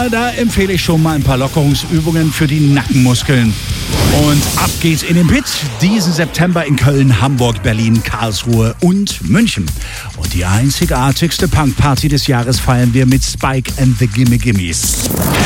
September, da empfehle ich schon mal ein paar Lockerungsübungen für die Nackenmuskeln. Und ab geht's in den Pit. Diesen September in Köln, Hamburg, Berlin, Karlsruhe und München. Und die einzigartigste Punkparty des Jahres feiern wir mit Spike and the Gimme Gimmes.